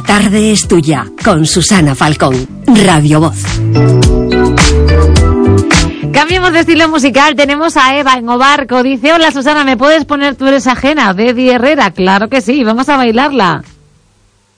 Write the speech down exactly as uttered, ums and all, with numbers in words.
tarde es tuya, con Susana Falcón, Radio Voz. Cambiemos de estilo musical, tenemos a Eva en Obarco. Dice, hola Susana, ¿me puedes poner Tú eres ajena, de Eddie Herrera? Claro que sí, vamos a bailarla.